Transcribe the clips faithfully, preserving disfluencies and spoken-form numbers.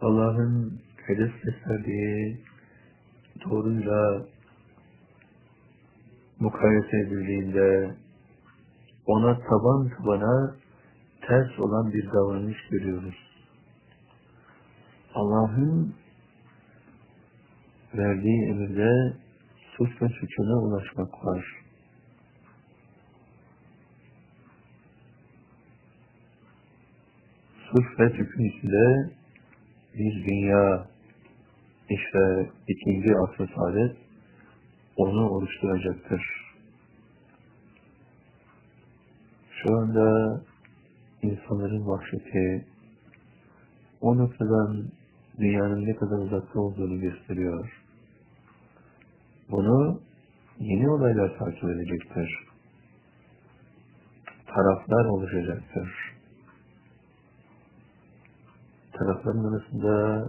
Allah'ın hedef gösterdiği doğruyla mukayese edildiğinde ona taban tabana ters olan bir davranış görüyoruz. Allah'ın verdiği emirde suç ve suçuna ulaşmak var. Suç ve suçun içinde bir dünya, işte ikinci asr-ı saadet onu oluşturacaktır. Şu anda insanların vahşeti o noktadan dünyanın ne kadar uzakta olduğunu gösteriyor. Bunu yeni olaylar takip edecektir. Taraflar oluşacaktır. Tarafların arasında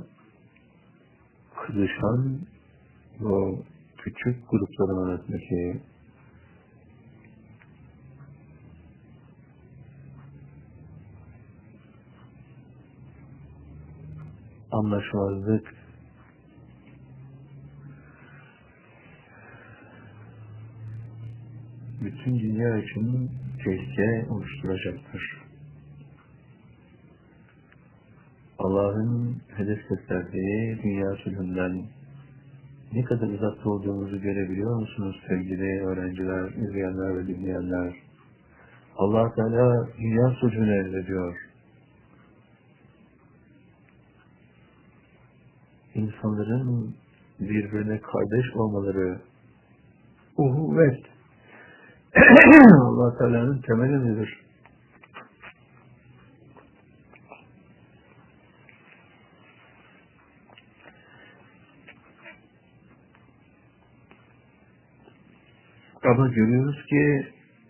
kızışan bu küçük grupların arasındaki anlaşmazlık bütün dünya için tehlike oluşturacaktır. Allah'ın hedef gösterdiği dünya sulhünden ne kadar uzakta olduğumuzu görebiliyor musunuz sevgili öğrenciler, izleyenler ve dinleyenler? Allah Teala dünya sulhünü emrediyor. İnsanların birbirine kardeş olmaları, uhuvvet, Allah Teala'nın temel emridir. Ama görüyoruz ki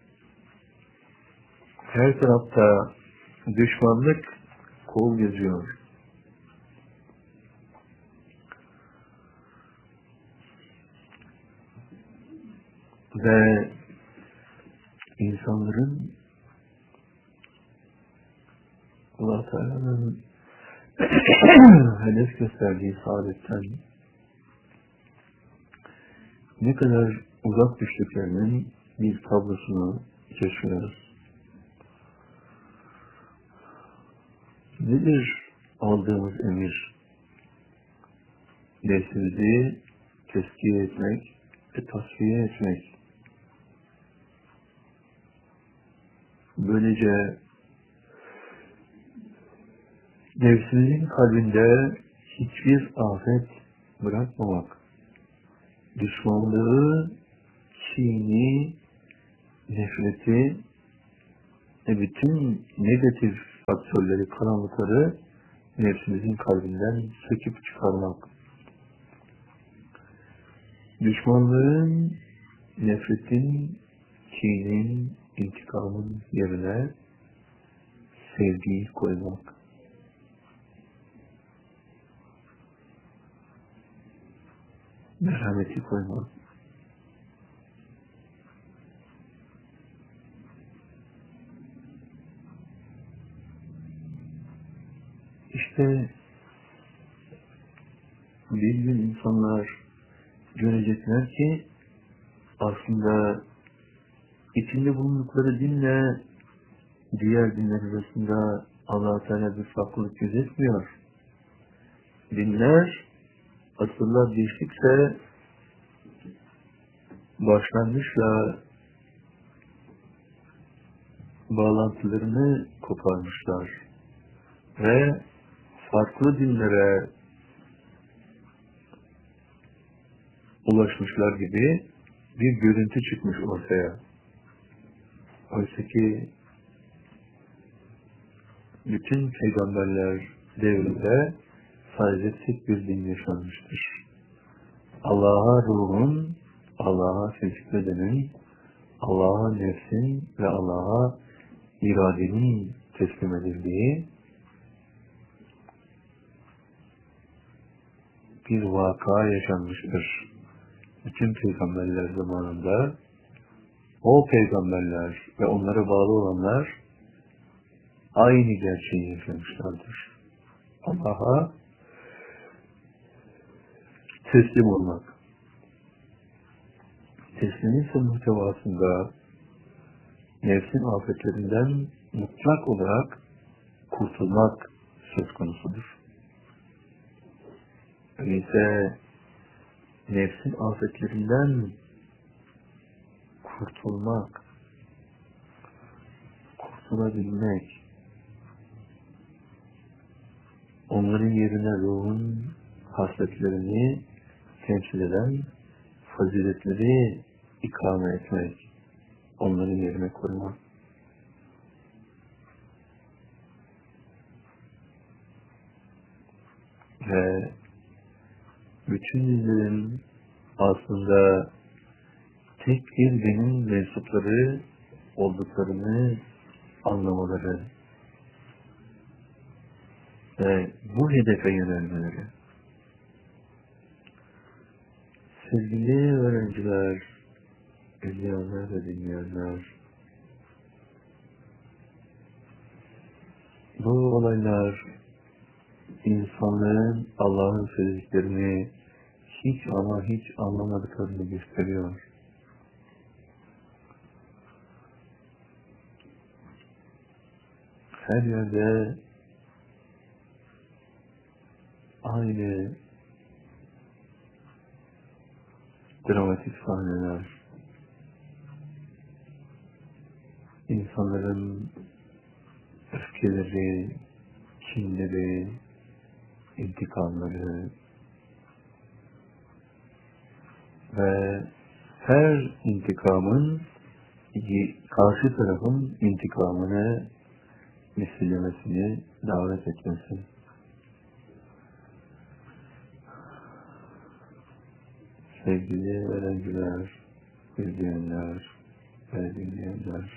her tarafta düşmanlık kol geziyor. Ve insanların Allah Teala'nın hedef gösterdiği saadetten ne kadar uzak düştüklerinin bir tablosunu keşfediyoruz. Nedir aldığımız emir? Nefsimizi tezkiye etmek ve tasfiye etmek. Böylece nefsimizin kalbinde hiçbir afet bırakmamak, düşmanlığı, kini, nefreti ve bütün negatif faktörleri, karanlıkları nefsimizin kalbinden söküp çıkarmak. Düşmanlığın, nefretin, kinin, intikamın yerine sevgiyi koymak. Merhameti koymak. İşte bir gün insanlar görecekler ki aslında içinde bulundukları dinle diğer dinler arasında Allah-u Teala bir farklılık gözetmiyor. Dinler asırlar geçtikçe başlangıçla bağlantılarını koparmışlar ve farklı dinlere ulaşmışlar gibi bir görüntü çıkmış ortaya. Oysa ki bütün peygamberler devrinde sadece tek bir din yaşanmıştır. Allah'a ruhun, Allah'a fizik bedenin, Allah'a nefsin ve Allah'a iradenin teslim edildiği bir vaka yaşanmıştır. Bütün peygamberler zamanında o peygamberler ve onlara bağlı olanlar aynı gerçeği yaşamışlardır. Allah'a teslim olmak. Teslimiyet muhtevasında nefsin afetlerinden mutlak olarak kurtulmak söz konusudur. Öyleyse nefsin afetlerinden kurtulmak, kurtulabilmek, onların yerine ruhun hasletlerini temsil eden faziletleri ikame etmek, onların yerine koymak. Ve bütün bizlerin aslında tek bir benim mensupları olduklarını anlamaları ve bu hedefe yönelmeleri. Sevgili öğrenciler, izleyenler ve dinleyenler, bu olaylar insanların Allah'ın söylediklerini hiç ama hiç anlamadıklarını gösteriyor. Her yerde aynı dramatik sahneler, insanların öfkeleri, kinleri, intikamları ve her intikamın karşı tarafın intikamını misillemesini davet etmesi. Sevgili öğrenciler, izleyenler ve dinleyenler,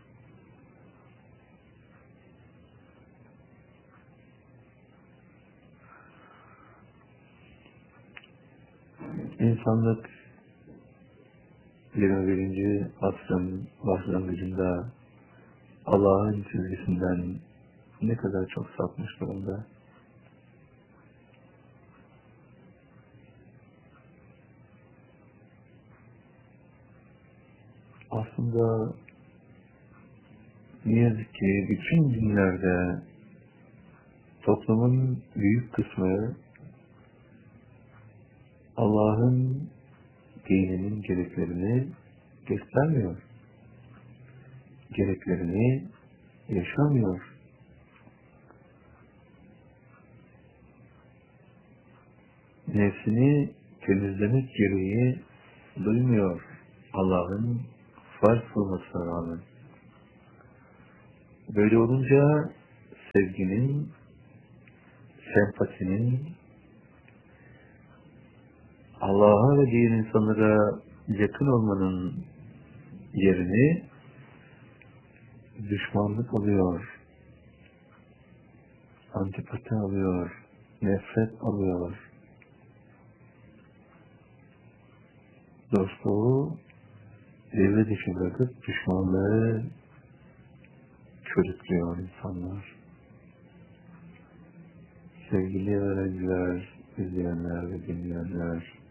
İnsanlık yirmi birinci asrın başlangıcında Allah'ın çizgisinden ne kadar çok sapmış durumda. Aslında ne yazık ki bütün dinlerde toplumun büyük kısmı Allah'ın dininin gereklerini göstermiyor. Gereklerini yaşamıyor. Nefsini temizlemek gereği duymuyor Allah'ın farz kılmasına rağmen. Böyle olunca sevginin, sempatinin, Allah'a ve diğer insanlara yakın olmanın yerini düşmanlık alıyor, antipati alıyor, nefret alıyor. Dostluğu devre dışı bırakıp düşmanlığı körüklüyor insanlar. Sevgili öğrenciler, izleyenler ve dinleyenler,